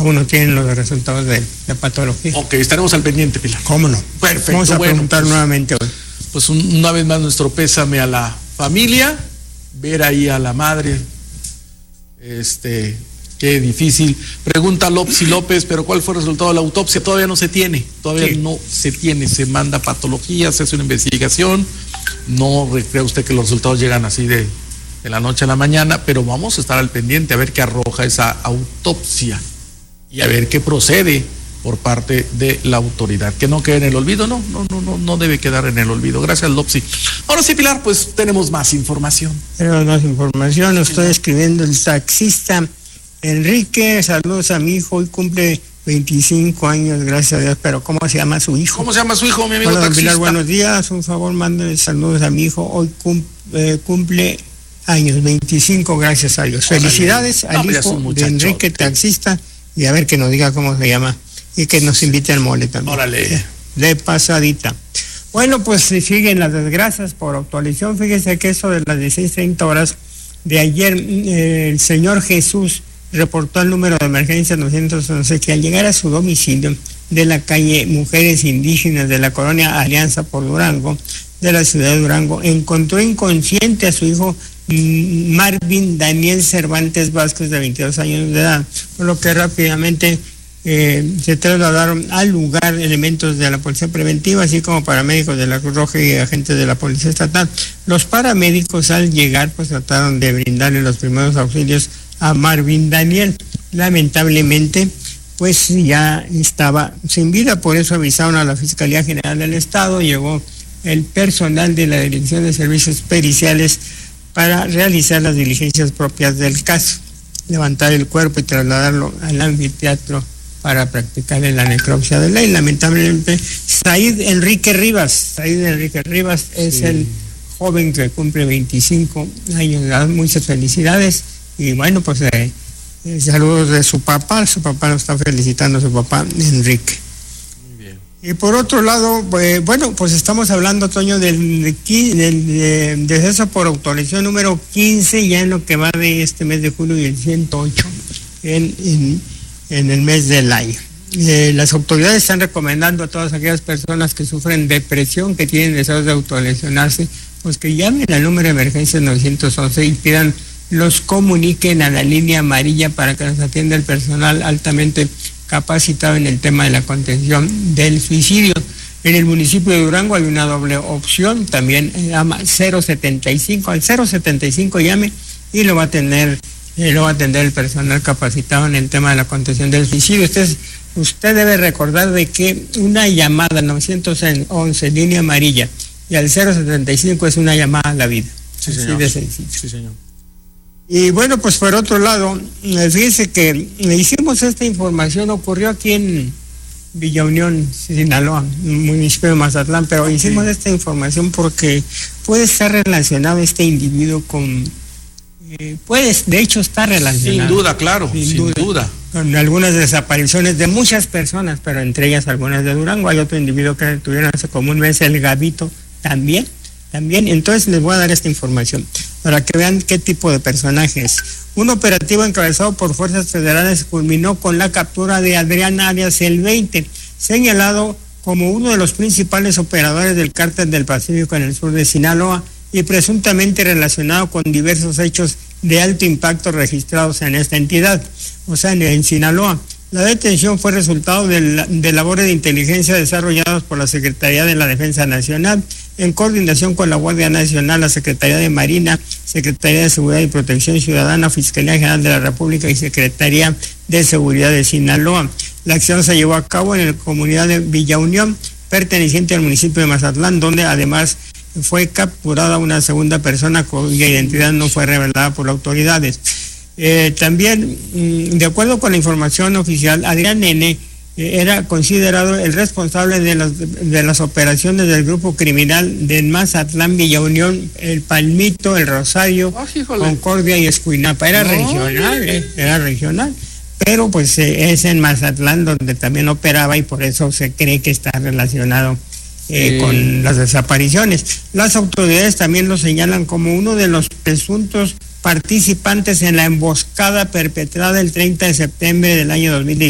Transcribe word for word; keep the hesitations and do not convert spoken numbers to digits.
aún no tienen los resultados de la patología. Ok, estaremos al pendiente, Pilar. ¿Cómo no? Perfecto. Vamos a bueno, preguntar pues, nuevamente hoy. Pues un, una vez más nuestro pésame a la familia, ver ahí a la madre, este, qué difícil. Pregunta Lopsi López, pero ¿cuál fue el resultado de la autopsia? Todavía no se tiene, todavía sí. no se tiene, se manda patología, se hace una investigación, no crea usted que los resultados llegan así de, de la noche a la mañana, pero vamos a estar al pendiente a ver qué arroja esa autopsia y a ver qué procede por parte de la autoridad. Que no quede en el olvido, no, no, no, no, no debe quedar en el olvido. Gracias, Lopsi. Ahora sí, Pilar, pues tenemos más información. Tenemos más información, estoy escribiendo el taxista Enrique, saludos a mi hijo, hoy cumple veinticinco años, gracias a Dios, pero ¿cómo se llama su hijo? ¿Cómo se llama su hijo, mi amigo Hola, taxista? Pilar, buenos días, un favor, mándale saludos a mi hijo, hoy cum, eh, cumple años, veinticinco, gracias a Dios. Felicidades no, al hijo de Enrique, taxista, y a ver que nos diga cómo se llama, y que nos invite al mole también. Órale. De pasadita. Bueno, pues siguen las desgracias por actualización, fíjese que eso de las dieciséis treinta horas de ayer, eh, el señor Jesús reportó al número de emergencia novecientos once que al llegar a su domicilio de la calle Mujeres Indígenas de la colonia Alianza por Durango, de la ciudad de Durango, encontró inconsciente a su hijo Marvin Daniel Cervantes Vázquez, de veintidós años de edad, por lo que rápidamente eh, se trasladaron al lugar elementos de la policía preventiva, así como paramédicos de la Cruz Roja y agentes de la policía estatal. Los paramédicos, al llegar, pues trataron de brindarle los primeros auxilios a Marvin Daniel. Lamentablemente, pues ya estaba sin vida, por eso avisaron a la Fiscalía General del Estado. Llegó el personal de la Dirección de Servicios Periciales para realizar las diligencias propias del caso, levantar el cuerpo y trasladarlo al anfiteatro para practicarle la necropsia de ley. Lamentablemente, Said Enrique Rivas, Said Enrique Rivas es sí. el joven que cumple veinticinco años de edad. Muchas felicidades. Y bueno, pues eh, eh, saludos de su papá, su papá lo está felicitando, su papá Enrique. Muy bien. Y por otro lado, pues, bueno, pues estamos hablando, Toño, del, del, del deceso por autorización número quince, ya en lo que va de este mes de julio, y el ciento ocho en, en, en el mes del año. Eh, las autoridades están recomendando a todas aquellas personas que sufren depresión, que tienen deseos de autolesionarse, pues que llamen al número de emergencia novecientos once y pidan los comuniquen a la línea amarilla para que nos atienda el personal altamente capacitado en el tema de la contención del suicidio. En el municipio de Durango hay una doble opción, también llama cero setenta y cinco, al cero setenta y cinco llame y lo va a atender, eh, lo va a atender el personal capacitado en el tema de la contención del suicidio. Usted, usted debe recordar de que una llamada al novecientos once, línea amarilla, y al cero setenta y cinco es una llamada a la vida. Sí, así señor. de sencillo. Sí, señor. Y bueno, pues por otro lado, fíjense que hicimos esta información, ocurrió aquí en Villa Unión, Sinaloa, municipio de Mazatlán, pero okay. hicimos esta información porque puede estar relacionado este individuo con, eh, puede, de hecho está relacionado. Sin duda, claro, sin, sin duda, duda. Con algunas desapariciones de muchas personas, pero entre ellas algunas de Durango. Hay otro individuo que tuvieron hace como un mes, el Gavito, también. También, entonces les voy a dar esta información para que vean qué tipo de personajes. Un operativo encabezado por fuerzas federales culminó con la captura de Adrián Arias el veinte, señalado como uno de los principales operadores del Cártel del Pacífico en el sur de Sinaloa y presuntamente relacionado con diversos hechos de alto impacto registrados en esta entidad, o sea, en, en Sinaloa. La detención fue resultado de, de labores de inteligencia desarrolladas por la Secretaría de la Defensa Nacional, en coordinación con la Guardia Nacional, la Secretaría de Marina, Secretaría de Seguridad y Protección Ciudadana, Fiscalía General de la República y Secretaría de Seguridad de Sinaloa. La acción se llevó a cabo en la comunidad de Villa Unión, perteneciente al municipio de Mazatlán, donde además fue capturada una segunda persona cuya identidad no fue revelada por las autoridades. Eh, también, de acuerdo con la información oficial, Adrián N. era considerado el responsable de las, de las operaciones del grupo criminal de Mazatlán, Villa Unión, el Palmito, el Rosario, oh, Concordia y Escuinapa. Era no, regional, eh, era regional, pero pues eh, es en Mazatlán donde también operaba y por eso se cree que está relacionado eh, sí. con las desapariciones. Las autoridades también lo señalan como uno de los presuntos participantes en la emboscada perpetrada el treinta de septiembre del año dos mil dieciséis